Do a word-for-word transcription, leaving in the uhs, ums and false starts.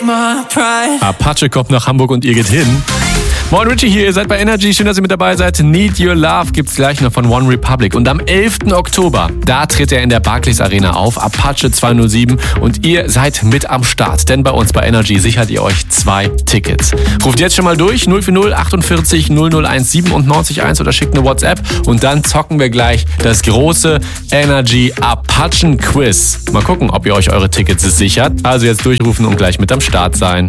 Apache kommt nach Hamburg und ihr geht hin. Moin Richie hier, ihr seid bei Energy, schön, dass ihr mit dabei seid. Need Your Love gibt's gleich noch von One Republic. Und am elften Oktober, da tritt er in der Barclays Arena auf, Apache zweihundertsieben. Und ihr seid mit am Start, denn bei uns bei Energy sichert ihr euch zwei Tickets. Ruft jetzt schon mal durch, null vier null achtundvierzig null null eins sieben und neunzig eins oder schickt eine WhatsApp. Und dann zocken wir gleich das große Energy Apachen Quiz. Mal gucken, ob ihr euch eure Tickets sichert. Also jetzt durchrufen und gleich mit am Start sein.